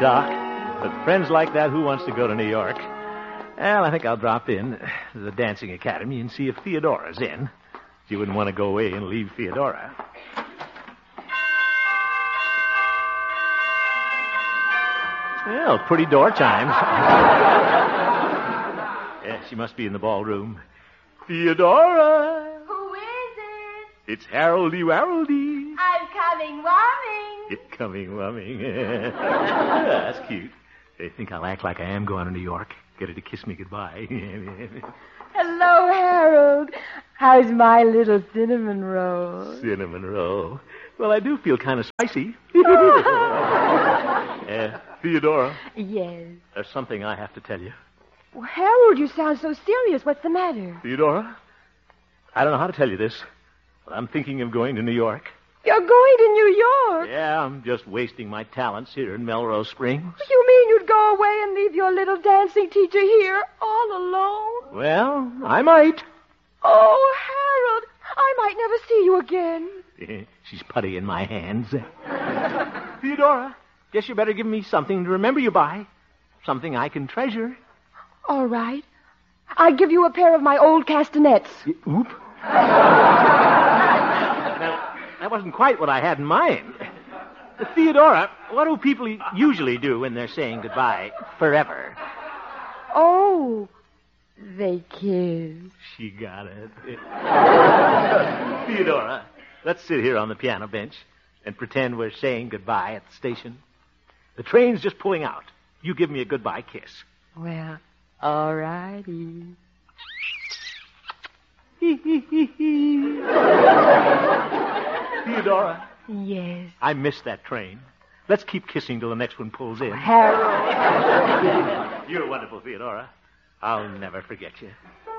Doc, with friends like that, who wants to go to New York? Well, I think I'll drop in to the dancing academy and see if Theodora's in. You wouldn't want to go away and leave Theodora. Well, pretty door chimes. Yeah, she must be in the ballroom. Theodora! Who is it? It's Haroldy Waroldy. I'm coming, Warming. It's coming, wumming. That's cute. They think I'll act like I am going to New York. Get her to kiss me goodbye. Hello, Harold. How's my little cinnamon roll? Cinnamon roll. Well, I do feel kind of spicy. Theodora. Yes. There's something I have to tell you. Well, Harold, you sound so serious. What's the matter? Theodora, I don't know how to tell you this, but I'm thinking of going to New York. You're going to New York? Yeah, I'm just wasting my talents here in Melrose Springs. You mean you'd go away and leave your little dancing teacher here all alone? Well, I might. Oh, Harold, I might never see you again. She's putty in my hands. Theodora, guess you better give me something to remember you by. Something I can treasure. All right. I'll give you a pair of my old castanets. Oop. Now, that wasn't quite what I had in mind. Theodora, what do people usually do when they're saying goodbye forever? Oh, they kiss. She got it. Theodora, let's sit here on the piano bench and pretend we're saying goodbye at the station. The train's just pulling out. You give me a goodbye kiss. Well, all righty. Theodora. Yes. I missed that train. Let's keep kissing till the next one pulls in. Harold. You're wonderful, Theodora. I'll never forget you.